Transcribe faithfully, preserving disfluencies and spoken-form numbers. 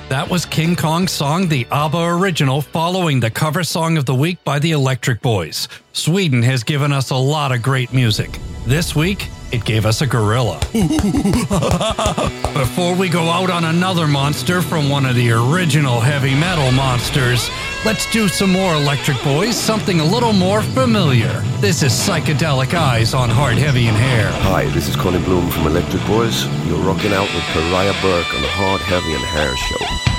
That was King Kong's song, the ABBA original, following the cover song of the week by the Electric Boys. Sweden has given us a lot of great music. This week, it gave us a gorilla. Before we go out on another monster from one of the original heavy metal monsters, let's do some more Electric Boys, something a little more familiar. This is Psychedelic Eyes on Hard, Heavy and Hair. Hi, this is Connie Bloom from Electric Boys. You're rocking out with Pariah Burke on the Hard, Heavy and Hair show.